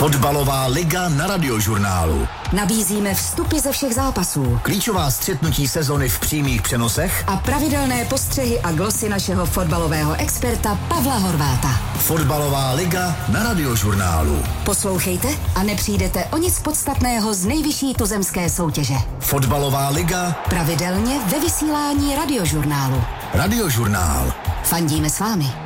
Fotbalová liga na Radiožurnálu. Nabízíme vstupy ze všech zápasů, Klíčová střetnutí sezony v přímých přenosech a pravidelné postřehy a glosy našeho fotbalového experta Pavla Horváta. Fotbalová liga na Radiožurnálu. Poslouchejte a nepřijdete o nic podstatného z nejvyšší tuzemské soutěže. Fotbalová liga pravidelně ve vysílání Radiožurnálu. Radiožurnál. Fandíme s vámi.